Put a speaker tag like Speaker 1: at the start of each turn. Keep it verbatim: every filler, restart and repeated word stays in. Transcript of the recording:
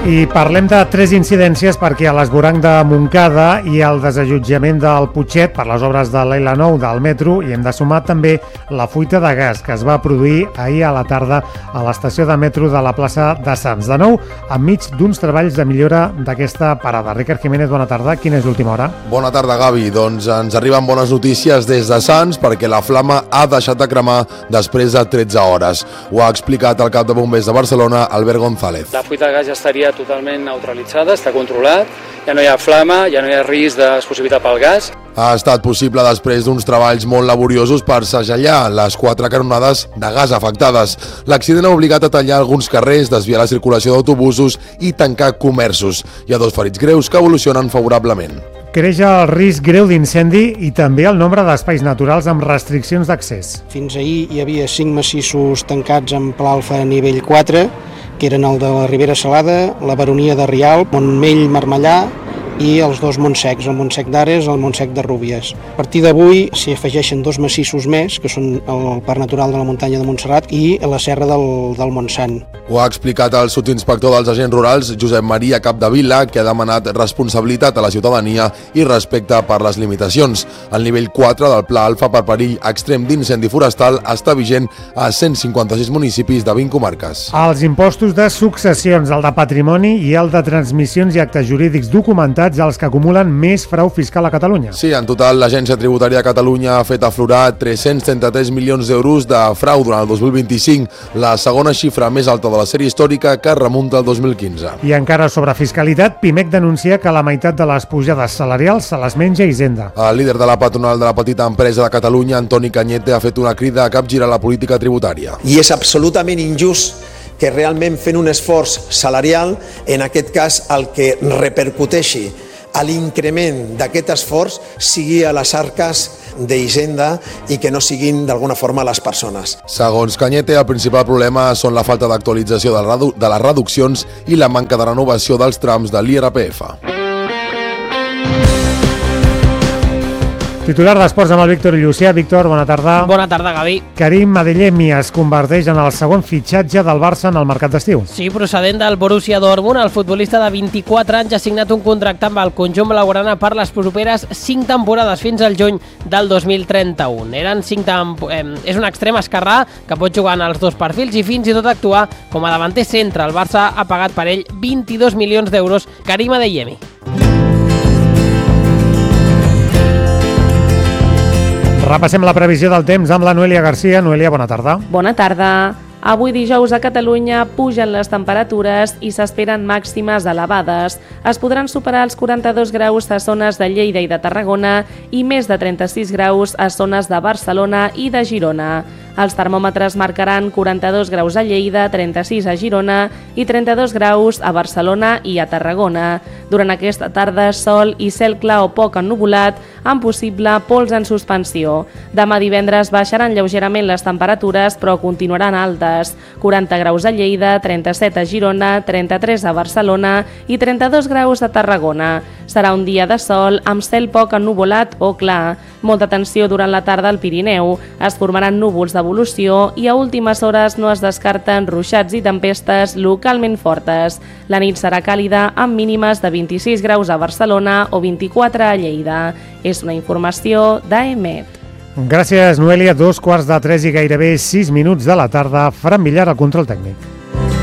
Speaker 1: I parlem de tres incidències perquè a l'esvoranc de Montcada i el desallotjament del Putxet per les obres de l'L nou del metro i hem de sumar també la fuita de gas que es va produir ahir a la tarda a l'estació de metro de la plaça de Sants. De nou, enmig d'uns treballs de millora d'aquesta parada. Ricard Jiménez, bona tarda. Quina és l'última hora?
Speaker 2: Bona tarda, Gavi. Doncs ens arriben bones notícies des de Sants perquè la flama ha deixat de cremar després de tretze hores. Ho ha explicat el cap de bombers de Barcelona, Albert González.
Speaker 3: La fuita de gas ja estaria totalment neutralitzada, està controlat, ja no hi ha flama, ja no hi ha risc d'explosivitat pel gas.
Speaker 2: Ha estat possible després d'uns treballs molt laboriosos per segellar les quatre canonades de gas afectades. L'accident ha obligat a tallar alguns carrers, desviar la circulació d'autobusos i tancar comerços. Hi ha dos ferits greus que evolucionen favorablement.
Speaker 1: Creix el risc greu d'incendi i també el nombre d'espais naturals amb restriccions d'accés.
Speaker 4: Fins ahir hi havia cinc massissos tancats amb pla alfa a nivell quatre, que eren el de la Ribera Salada, la Baronia de Rialp, Montmell, Marmellà i els dos Montsecs, el Montsec d'Ares i el Montsec de Rúbies. A partir d'avui s'hi afegeixen dos massissos més, que són el Parc Natural de la Muntanya de Montserrat i la Serra del, del Montsant.
Speaker 2: Ho ha explicat el subinspector dels agents rurals, Josep Maria Capdevila, que ha demanat responsabilitat a la ciutadania i respecte per les limitacions. El nivell quatre del Pla Alfa per perill extrem d'incendi forestal està vigent a cent cinquanta-sis municipis de vint comarques.
Speaker 1: Els impostos de successions, el de patrimoni i el de transmissions i actes jurídics documentats els que acumulen més frau fiscal a Catalunya.
Speaker 2: Sí, en total l'Agència Tributària de Catalunya ha fet aflorar tres-cents trenta-tres milions d'euros de frau durant el dos mil vint-i-cinc, la segona xifra més alta de la sèrie històrica que remunta al dos mil quinze.
Speaker 1: I encara sobre fiscalitat, Pimec denuncia que la meitat de les pujades salarials se les menja Hisenda.
Speaker 2: El líder de la patronal de la petita empresa de Catalunya, Antoni Cañete, ha fet una crida a capgirar la política tributària.
Speaker 5: I és absolutament injust que realment fent un esforç salarial, en aquest cas el que repercuteixi a l'increment d'aquest esforç sigui a les arques d'Hisenda i que no siguin d'alguna forma les persones.
Speaker 2: Segons Cañete, el principal problema són la falta d'actualització de les reduccions i la manca de renovació dels trams de l'I R P F.
Speaker 1: Titular d'Esports amb el Víctor Llucià. Víctor, bona tarda.
Speaker 6: Bona tarda, Gavi.
Speaker 1: Karim Adeyemi es converteix en el segon fitxatge del Barça en el mercat d'estiu.
Speaker 6: Sí, procedent del Borussia Dortmund, el futbolista de vint-i-quatre anys ha signat un contracte amb el conjunt blaugrana per les properes cinc temporades fins al juny del dos mil trenta-u. Eren cinc temp... eh, és un extrem esquerrà que pot jugar en els dos perfils i fins i tot actuar com a davanter centre. El Barça ha pagat per ell vint-i-dos milions d'euros. Karim Adeyemi.
Speaker 1: Repassem la previsió del temps amb la Noelia Garcia. Noelia, bona tarda.
Speaker 7: Bona tarda. Avui dijous a Catalunya pugen les temperatures i s'esperen màximes elevades. Es podran superar els quaranta-dos graus a zones de Lleida i de Tarragona i més de trenta-sis graus a zones de Barcelona i de Girona. Els termòmetres marcaran quaranta-dos graus a Lleida, trenta-sis a Girona i trenta-dos graus a Barcelona i a Tarragona. Durant aquesta tarda, sol i cel clar o poc ennuvolat, amb possible pols en suspensió. Demà divendres baixaran lleugerament les temperatures, però continuaran altes. quaranta graus a Lleida, trenta-set a Girona, trenta-tres a Barcelona i trenta-dos graus a Tarragona. Serà un dia de sol amb cel poc ennuvolat o clar. Molta tensió durant la tarda al Pirineu. Es formaran núvols d'evolució i a últimes hores no es descarten ruixats i tempestes localment fortes. La nit serà càlida amb mínimes de vint-i-sis graus a Barcelona o vint-i-quatre a Lleida. És una informació d'A E M E T.
Speaker 1: Gràcies, Noelia. Dos quarts de tres i gairebé sis minuts de la tarda. Fran Villar, al control tècnic.